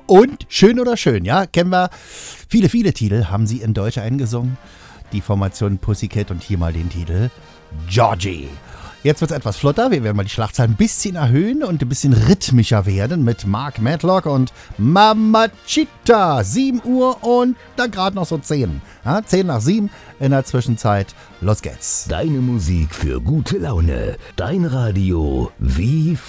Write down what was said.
Und Schön oder Schön, ja, kennen wir. Viele, viele Titel haben sie in Deutsch eingesungen. Die Formation Pussycat und hier mal den Titel Georgie. Jetzt wird es etwas flotter. Wir werden mal die Schlagzahl ein bisschen erhöhen und ein bisschen rhythmischer werden mit Mark Medlock und Mamacita. 7 Uhr und dann gerade noch so 10. Ja, 10 nach 7 in der Zwischenzeit. Los geht's. Deine Musik für gute Laune. Dein Radio wie